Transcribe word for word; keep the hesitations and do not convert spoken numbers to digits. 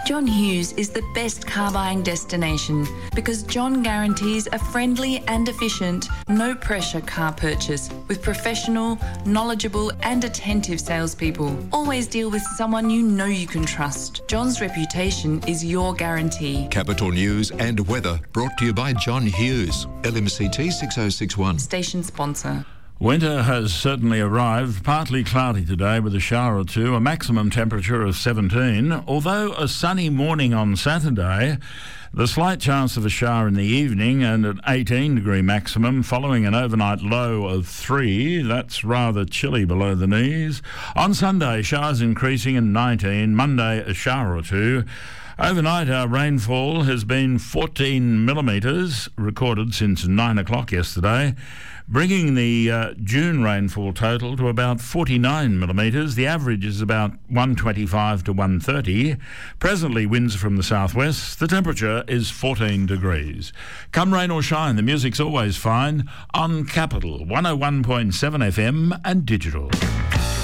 John Hughes is the best car buying destination because John guarantees a friendly and efficient, no-pressure car purchase with professional, knowledgeable and attentive salespeople. Always deal with someone you know you can trust. John's reputation is your guarantee. Capital News and weather brought to you by John Hughes, L M C T six oh six one. Station sponsor. Winter has certainly arrived, partly cloudy today with a shower or two, a maximum temperature of seventeen. Although a sunny morning on Saturday, the slight chance of a shower in the evening and an eighteen degree maximum following an overnight low of three. That's rather chilly below the knees. On Sunday, showers increasing in nineteen. Monday, a shower or two. Overnight, our rainfall has been fourteen millimetres, recorded since nine o'clock yesterday, bringing the uh, June rainfall total to about forty-nine millimetres. The average is about one twenty-five to one thirty. Presently, winds from the southwest. The temperature is fourteen degrees. Come rain or shine, the music's always fine on Capital one oh one point seven F M and digital.